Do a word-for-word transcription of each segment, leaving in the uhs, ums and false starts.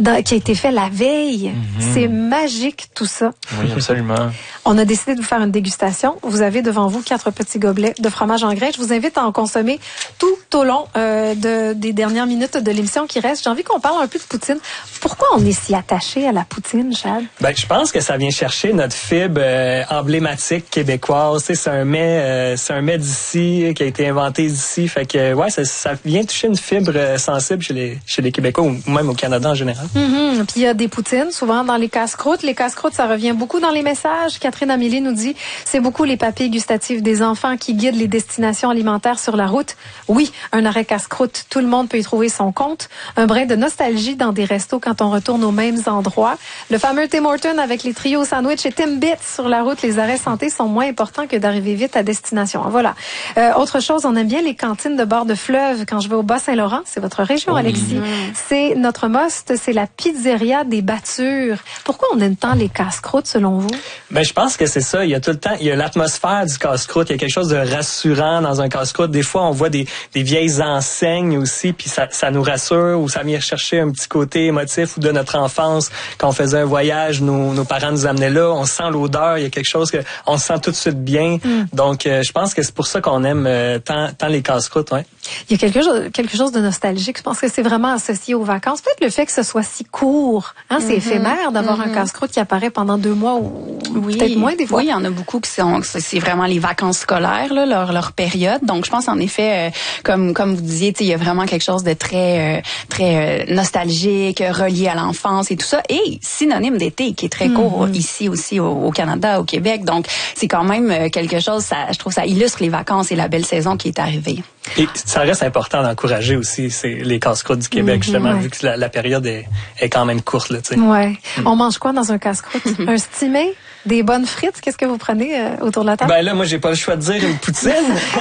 dans, qui a été fait la veille. Mm-hmm. C'est magique, tout ça. Oui, absolument. On a décidé de vous faire une dégustation. Vous avez devant vous quatre petits gobelets de fromage en grains. Je vous invite à en consommer tout au long euh, de, des dernières minutes de l'émission qui reste. J'ai envie qu'on parle un peu de poutine. Pourquoi on est si attaché à la poutine, Chad? Ben, je pense que ça vient chercher notre fibre euh, emblématique québécoise. C'est un mets, euh, c'est un mets d'ici qui a été inventé d'ici. Fait que ouais, ça, ça vient toucher une fibre euh, sensible chez les chez les Québécois ou même au Canada en général. Mm-hmm. Puis il y a des poutines, souvent dans les casse-croûtes. Les casse-croûtes, ça revient beaucoup dans les messages. Catherine Amélie nous dit, c'est beaucoup les papilles gustatives des enfants qui guident les destinations alimentaires sur la route. Oui, un arrêt casse-croûte, tout le monde peut y trouver son compte. Un brin de nostalgie dans des restos quand on retourne aux mêmes endroits. Le fameux Tim Hortons avec les trios sandwich et Timbits sur la route. Les arrêts santé sont moins importants que d'arriver vite à destination. Voilà. Euh, autre chose, on aime bien les cantines de bord de fleuve. Quand je vais au Bas-Saint-Laurent, c'est votre région, oh, Alexis. Mmh. C'est notre must, c'est la pizzeria des Battures. Pourquoi on aime tant les casse-croûtes, selon vous? Ben, je pense que c'est ça. Il y a tout le temps, il y a l'atmosphère du casse-croûte. Il y a quelque chose de rassurant dans un casse-croûte. Des fois, on voit des, des vieilles enseignes aussi, puis ça, ça nous rassure ou ça vient chercher un petit côté émotif ou de notre enfance. Quand on faisait un voyage, nos, nos parents nous amenaient là. On sent l'odeur. Il y a quelque chose que on se sent tout de suite bien. Mm. Donc, euh, je pense que c'est pour ça qu'on aime euh, tant, tant les casse-croûtes. Ouais. Il y a quelque chose, quelque chose de nostalgique. Je pense que c'est vraiment associé aux vacances. Peut-être le fait que ce soit si court. Hein, c'est mm-hmm. éphémère d'avoir mm-hmm. un casse-croûte qui apparaît pendant deux mois ou oui. peut-être moins des fois. Oui, il y en a beaucoup qui sont, c'est vraiment les vacances scolaires, là, leur, leur période. Donc, je pense en effet, euh, comme comme vous disiez, il y a vraiment quelque chose de très euh, très euh, nostalgique, relié à l'enfance et tout ça. Et synonyme d'été qui est très court mm-hmm. ici aussi au, au Canada, au Québec. Donc, c'est quand même quelque chose, ça, je trouve ça illustre les vacances et la belle saison qui est arrivée. Et ça reste important d'encourager aussi c'est les casse-croûtes du Québec, mm-hmm, justement, ouais. vu que la, la période est, est quand même courte. Là, tu sais. Ouais. Mm. On mange quoi dans un casse-croûte? Un stimé? Des bonnes frites? Qu'est-ce que vous prenez euh, autour de la table? Ben là, moi, j'ai pas le choix de dire une poutine.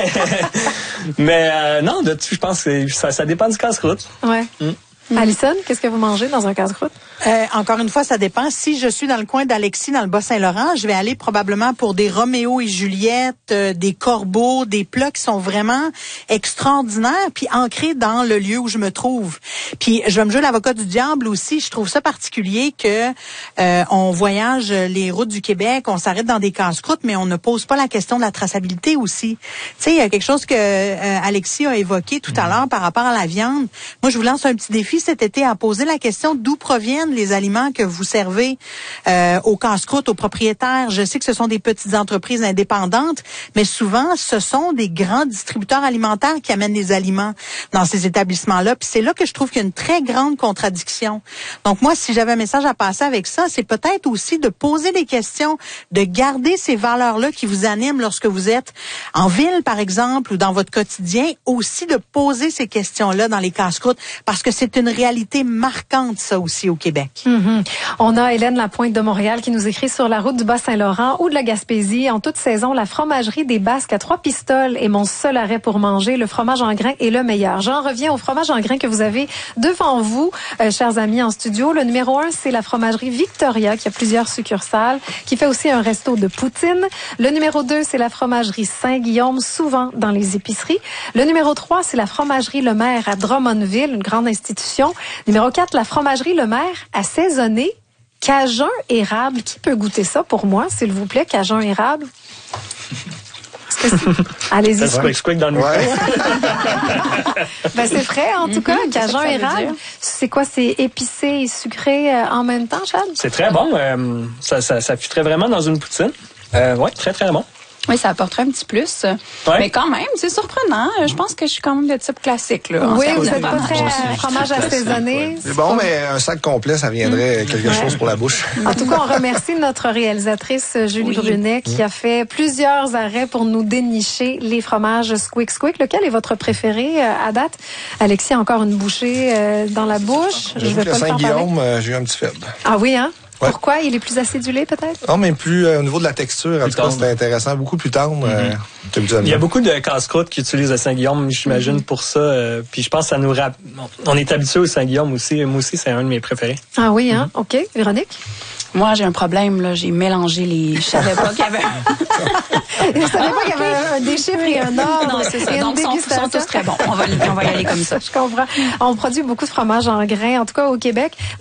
Mais euh, non, de je pense que ça, ça dépend du casse-croûte. Ouais. Mm. Mm. Alison, qu'est-ce que vous mangez dans un casse-croûte? Euh, encore une fois, ça dépend. Si je suis dans le coin d'Alexis, dans le Bas-Saint-Laurent, je vais aller probablement pour des Roméo et Juliette, euh, des corbeaux, des plats qui sont vraiment extraordinaires, puis ancrés dans le lieu où je me trouve. Puis je vais me jouer l'avocat du diable aussi. Je trouve ça particulier que euh, on voyage les routes du Québec, on s'arrête dans des casse-croûtes, mais on ne pose pas la question de la traçabilité aussi. Tu sais, il y a quelque chose que euh, Alexis a évoqué tout à l'heure par rapport à la viande. Moi, je vous lance un petit défi cet été à poser la question d'où proviennent les aliments que vous servez euh, aux casse-croûtes, aux propriétaires. Je sais que ce sont des petites entreprises indépendantes, mais souvent, ce sont des grands distributeurs alimentaires qui amènent les aliments dans ces établissements-là. Puis c'est là que je trouve qu'il y a une très grande contradiction. Donc moi, si j'avais un message à passer avec ça, c'est peut-être aussi de poser des questions, de garder ces valeurs-là qui vous animent lorsque vous êtes en ville, par exemple, ou dans votre quotidien, aussi de poser ces questions-là dans les casse-croûtes, parce que c'est une réalité marquante, ça aussi, au Québec. Mm-hmm. On a Hélène Lapointe de Montréal qui nous écrit sur la route du Bas-Saint-Laurent ou de la Gaspésie. En toute saison, la fromagerie des Basques à Trois-Pistoles est mon seul arrêt pour manger. Le fromage en grains est le meilleur. J'en reviens au fromage en grains que vous avez devant vous, euh, chers amis en studio. Le numéro un, c'est la fromagerie Victoria qui a plusieurs succursales, qui fait aussi un resto de poutine. Le numéro deux, c'est la fromagerie Saint-Guillaume, souvent dans les épiceries. Le numéro trois, c'est la fromagerie Le Maire à Drummondville, une grande institution. Numéro quatre, la fromagerie Le Maire assaisonné, cajun érable. Qui peut goûter ça pour moi, s'il vous plaît, cajun érable? Allez-y. Squick, squick dans le ouais. Ben c'est frais, en tout mm-hmm, cas, cajun érable. C'est quoi, c'est épicé et sucré euh, en même temps, Chad? C'est très bon. Euh, ça, ça, ça fitterait vraiment dans une poutine. Euh, oui, très, très bon. Oui, ça apporterait un petit plus. Ouais. Mais quand même, c'est surprenant. Je pense que je suis quand même de type classique. Là, oui, vous n'êtes pas très euh, fromage assaisonné. C'est bon, mais un sac complet, ça viendrait mmh. quelque ouais. chose pour la bouche. En tout cas, on remercie notre réalisatrice Julie oui. Brunet qui mmh. a fait plusieurs arrêts pour nous dénicher les fromages Squick Squick. Lequel est votre préféré euh, à date? Alexis a encore une bouchée euh, dans la bouche. Je vais pas le Saint-Guillaume, euh, j'ai eu un petit faible. Ah oui, hein? Ouais. Pourquoi? Il est plus acidulé, peut-être? Non, mais plus euh, au niveau de la texture, en tout cas, c'était intéressant. Beaucoup plus tendre. Mm-hmm. euh, Il y a beaucoup de casse-croûtes qui utilisent le Saint-Guillaume, j'imagine, mm-hmm. pour ça. Euh, puis je pense que ça nous rappelle... On est habitué au Saint-Guillaume aussi. Moi aussi, c'est un de mes préférés. Ah oui, hein? Mm-hmm. OK. Véronique? Moi, j'ai un problème, là. J'ai mélangé les... Je savais pas qu'il y avait... Je savais pas qu'il y avait un des chiffres et un ordre. Non, c'est ça. Donc, ils sont, sont tous très bons. On va, on va y aller comme ça. Je comprends. On produit beaucoup de fromage en grains, en tout cas au Québec.